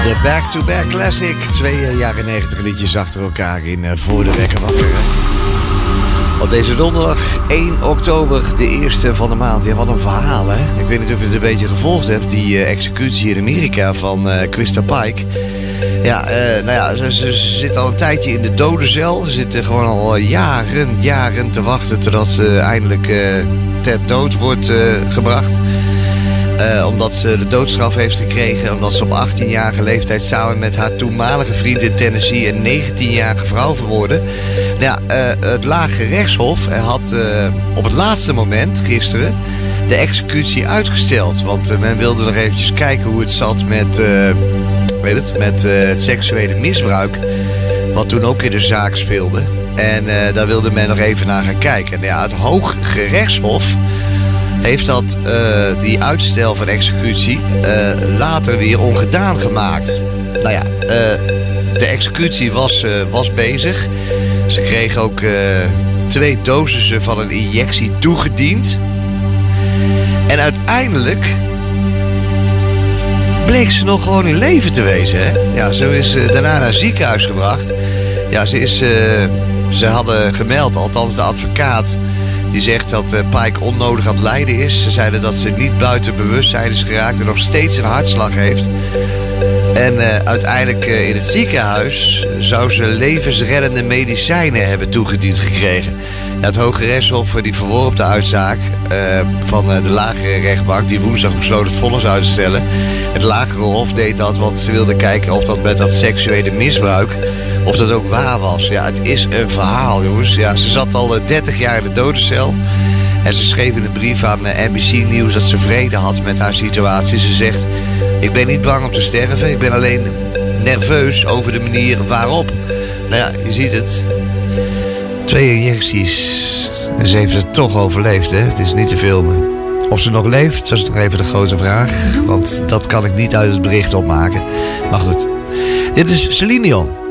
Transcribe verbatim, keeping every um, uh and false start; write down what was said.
De back-to-back classic. Twee uh, jaren negentig liedjes achter elkaar in uh, Voor de Wekker Wakker. Op deze donderdag één oktober, de eerste van de maand. Ja, wat een verhaal, hè? Ik weet niet of je het een beetje gevolgd hebt. Die uh, executie in Amerika van uh, Krista Pike. Ja, uh, nou ja, ze, ze zit al een tijdje in de dodencel. Ze zit gewoon al jaren, jaren te wachten totdat ze eindelijk uh, ter dood wordt uh, gebracht. Uh, omdat ze de doodstraf heeft gekregen. Omdat ze op achttienjarige leeftijd samen met haar toenmalige vriend in Tennessee een negentienjarige vrouw vermoordde. Nou ja, uh, het Lage Rechtshof had uh, op het laatste moment, gisteren, de executie uitgesteld. Want uh, men wilde nog eventjes kijken hoe het zat met, uh, weet het, met uh, het seksuele misbruik. Wat toen ook in de zaak speelde. En uh, daar wilde men nog even naar gaan kijken. Nou ja, het Hoge Rechtshof heeft dat, uh, die uitstel van executie uh, later weer ongedaan gemaakt. Nou ja, uh, de executie was, uh, was bezig. Ze kreeg ook uh, twee dosissen van een injectie toegediend. En uiteindelijk bleek ze nog gewoon in leven te wezen. Hè? Ja, zo is uh, daarna naar het ziekenhuis gebracht. Ja, ze, is, uh, ze hadden gemeld, althans de advocaat, die zegt dat uh, Pike onnodig aan het lijden is. Ze zeiden dat ze niet buiten bewustzijn is geraakt en nog steeds een hartslag heeft. En uh, uiteindelijk uh, in het ziekenhuis zou ze levensreddende medicijnen hebben toegediend gekregen. Ja, het Hoge Rechtshof die verworp de uitzaak uh, van uh, de lagere rechtbank, die woensdag besloot het vonnis uit te stellen. Het lagere hof deed dat, want ze wilden kijken of dat met dat seksuele misbruik, of dat ook waar was. Ja, het is een verhaal, jongens. Ja, ze zat al uh, dertig jaar in de dodencel. En ze schreef in een brief aan uh, N B C Nieuws dat ze vrede had met haar situatie. Ze zegt: ik ben niet bang om te sterven. Ik ben alleen nerveus over de manier waarop. Nou ja, je ziet het. Twee injecties. En ze heeft het toch overleefd, hè. Het is niet te filmen. Of ze nog leeft, dat is nog even de grote vraag. Want dat kan ik niet uit het bericht opmaken. Maar goed. Dit is Celine Dion.